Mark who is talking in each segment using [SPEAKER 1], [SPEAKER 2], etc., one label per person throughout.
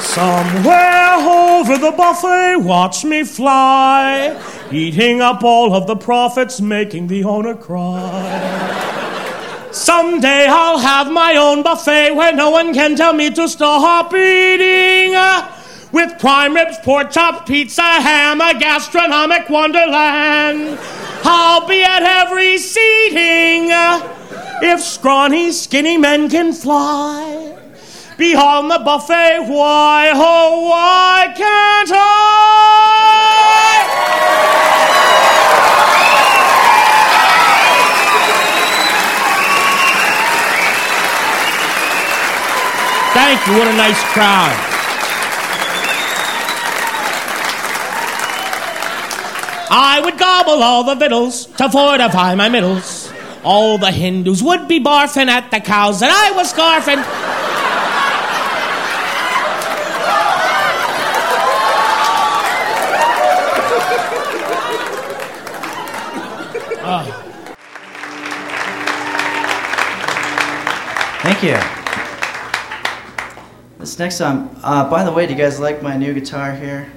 [SPEAKER 1] Somewhere over the buffet, watch me fly, eating up all of the profits, making the owner cry. Someday I'll have my own buffet where no one can tell me to stop eating. With prime ribs, pork chops, pizza, ham, a gastronomic wonderland. I'll be at every seating. If scrawny, skinny men can fly beyond the buffet, why, oh, why can't I? Thank you, what a nice crowd. I would gobble all the victuals to fortify my middles. All the Hindus would be barfing at the cows that I was scarfing.
[SPEAKER 2] Thank you. This next song, by the way, do you guys like my new guitar here?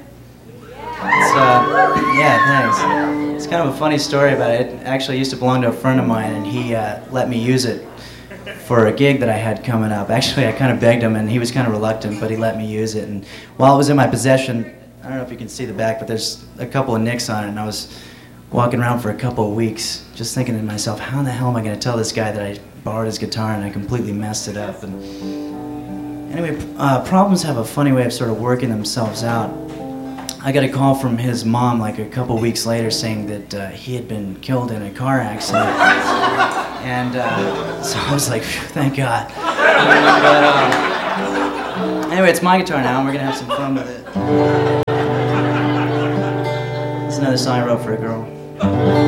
[SPEAKER 2] Yeah, thanks. It's kind of a funny story about it. It actually used to belong to a friend of mine, and he let me use it for a gig that I had coming up. Actually, I kind of begged him, and he was kind of reluctant, but he let me use it. And while it was in my possession, I don't know if you can see the back, but there's a couple of nicks on it, and I was walking around for a couple of weeks just thinking to myself, how the hell am I going to tell this guy that I borrowed his guitar and I completely messed it up? And anyway, problems have a funny way of sort of working themselves out. I got a call from his mom like a couple weeks later saying that he had been killed in a car accident. And so I was like, thank God. But, anyway, it's my guitar now and we're going to have some fun with it. It's another song I wrote for a girl.